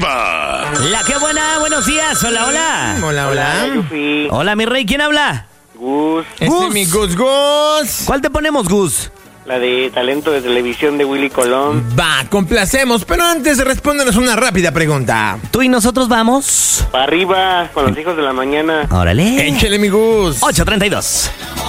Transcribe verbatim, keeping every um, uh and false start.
arriba. La que buena, buenos días. Hola, hola. Hola, hola. Yupi. Hola, mi rey, ¿quién habla? Gus. Este Gus. es mi Gus Gus. ¿Cuál te ponemos, Gus? La de talento de televisión de Willy Colón. Va, complacemos, pero antes respóndenos una rápida pregunta. ¿Tú y nosotros vamos? Para arriba, con los hijos de la mañana. Órale. Échale, mi Gus. ocho treinta y dos.